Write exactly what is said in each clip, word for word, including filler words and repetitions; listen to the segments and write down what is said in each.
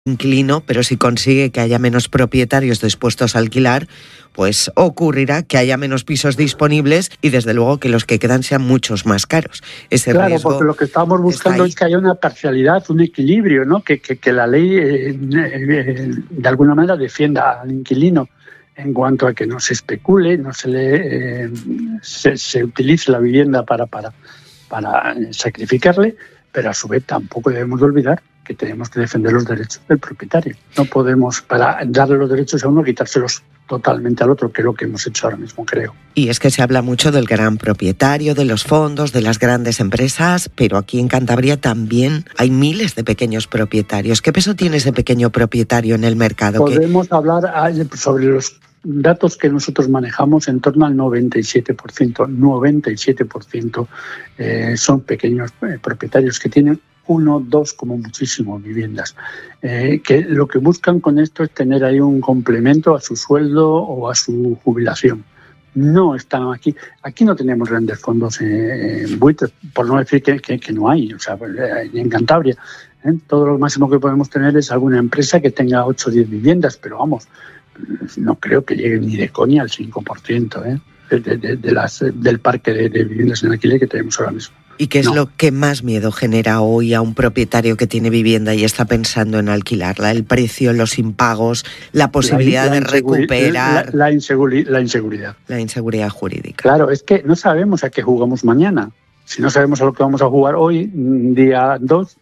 inquilino, pero si consigue que haya menos propietarios dispuestos a alquilar, pues ocurrirá que haya menos pisos disponibles y desde luego que los que quedan sean muchos más caros. Ese claro, riesgo porque lo que estamos buscando es que haya una parcialidad, un equilibrio, ¿no? Que, que, que la ley eh, eh, de alguna manera defienda al inquilino en cuanto a que no se especule, no se le eh, se, se utilice la vivienda para, para, para sacrificarle, pero a su vez tampoco debemos de olvidar que tenemos que defender los derechos del propietario. No podemos, para darle los derechos a uno, quitárselos totalmente al otro, que es lo que hemos hecho ahora mismo, creo. Y es que se habla mucho del gran propietario, de los fondos, de las grandes empresas, pero aquí en Cantabria también hay miles de pequeños propietarios. ¿Qué peso tiene ese pequeño propietario en el mercado? Podemos ¿Qué? hablar sobre los datos que nosotros manejamos, en torno al noventa y siete por ciento. noventa y siete por ciento eh, son pequeños eh, propietarios que tienen uno, dos, como muchísimo, viviendas. Eh, que lo que buscan con esto es tener ahí un complemento a su sueldo o a su jubilación. No están aquí. Aquí no tenemos grandes fondos eh, en buitres, por no decir que, que, que no hay. O sea, en Cantabria, ¿eh? Todo lo máximo que podemos tener es alguna empresa que tenga ocho o diez viviendas, pero vamos, no creo que llegue ni de coña al cinco por ciento ¿eh? de, de, de las, del parque de, de viviendas en alquiler que tenemos ahora mismo. ¿Y qué es no. lo que más miedo genera hoy a un propietario que tiene vivienda y está pensando en alquilarla? ¿El precio, los impagos, la posibilidad la, la de recuperar? La, la, inseguri- la inseguridad. La inseguridad jurídica. Claro, es que no sabemos a qué jugamos mañana. Si no sabemos a lo que vamos a jugar hoy, día dos,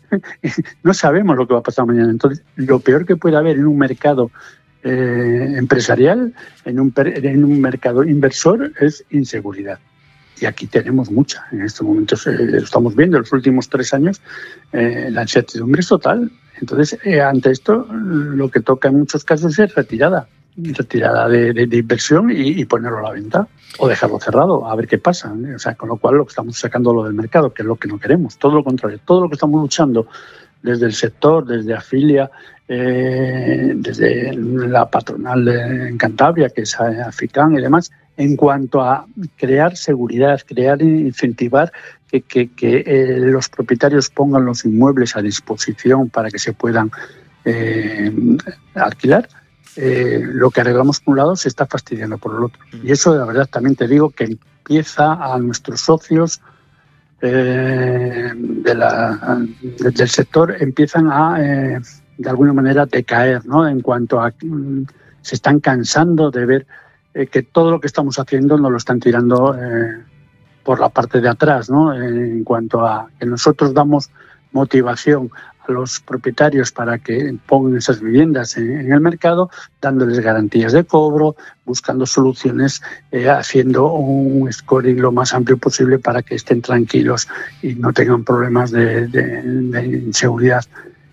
no sabemos lo que va a pasar mañana. Entonces, lo peor que puede haber en un mercado eh, empresarial, en un, en un mercado inversor, es inseguridad. Y aquí tenemos mucha. En estos momentos eh, lo estamos viendo, en los últimos tres años, eh, la incertidumbre es total. Entonces, eh, ante esto, lo que toca en muchos casos es retirada. Retirada de, de, de inversión y, y ponerlo a la venta o dejarlo cerrado, a ver qué pasa. ¿eh? O sea, con lo cual lo que estamos sacando lo del mercado, que es lo que no queremos. Todo lo contrario, todo lo que estamos luchando desde el sector, desde Afilia, eh, desde la patronal de, en Cantabria, que es Aficán y demás, en cuanto a crear seguridad, crear, incentivar que, que, que eh, los propietarios pongan los inmuebles a disposición para que se puedan eh, alquilar. Eh, lo que arreglamos por un lado se está fastidiando por el otro. Y eso, de verdad, también te digo que empieza a nuestros socios eh, de la, de, del sector, empiezan a, eh, de alguna manera, decaer, ¿no? En cuanto a mm, se están cansando de ver eh, que todo lo que estamos haciendo nos lo están tirando eh, por la parte de atrás, ¿no? En cuanto a que nosotros damos motivación a los propietarios para que pongan esas viviendas en, en el mercado, dándoles garantías de cobro, buscando soluciones, eh, haciendo un scoring lo más amplio posible para que estén tranquilos y no tengan problemas de, de, de inseguridad.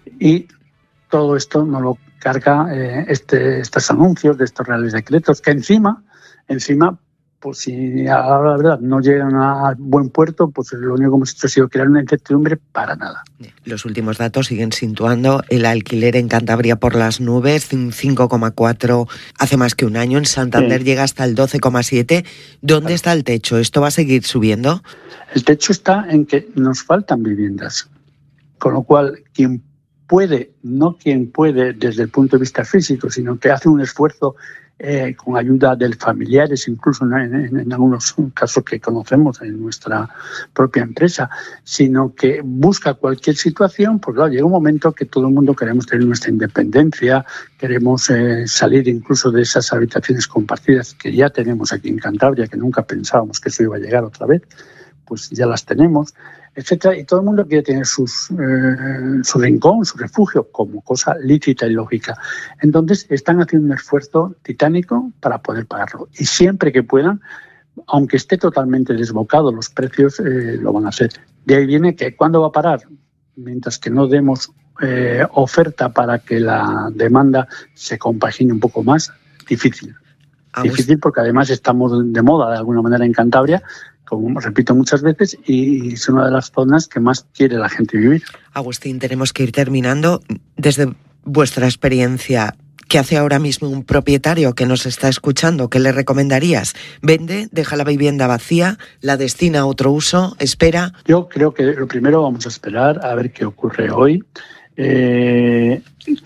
Y todo esto nos lo carga eh, este, estos anuncios de estos reales decretos, que encima, encima pues si ahora la verdad no llegan a buen puerto, pues lo único que hemos hecho ha sido crear una incertidumbre para nada. Los últimos datos siguen situando el alquiler en Cantabria por las nubes, cinco coma cuatro hace más que un año. En Santander sí. Llega hasta el doce coma siete. ¿Dónde claro. está el techo? ¿Esto va a seguir subiendo? El techo está en que nos faltan viviendas, con lo cual quien puede, no quien puede desde el punto de vista físico, sino que hace un esfuerzo Eh, con ayuda de familiares, incluso en, en, en algunos casos que conocemos en nuestra propia empresa, sino que busca cualquier situación, pues claro, llega un momento que todo el mundo queremos tener nuestra independencia, queremos eh, salir incluso de esas habitaciones compartidas que ya tenemos aquí en Cantabria, que nunca pensábamos que eso iba a llegar otra vez, pues ya las tenemos, etcétera, y todo el mundo quiere tener sus, eh, su rincón, su refugio, como cosa lícita y lógica. Entonces están haciendo un esfuerzo titánico para poder pagarlo. Y siempre que puedan, aunque esté totalmente desbocado los precios, eh, lo van a hacer. De ahí viene que ¿cuándo va a parar? Mientras que no demos eh, oferta para que la demanda se compagine un poco más, difícil. Agustín. Difícil porque además estamos de moda de alguna manera en Cantabria, como repito muchas veces, y es una de las zonas que más quiere la gente vivir. Agustín, tenemos que ir terminando. Desde vuestra experiencia, ¿qué hace ahora mismo un propietario que nos está escuchando? ¿Qué le recomendarías? ¿Vende, deja la vivienda vacía, la destina a otro uso, espera? Yo creo que lo primero vamos a esperar a ver qué ocurre hoy. Eh,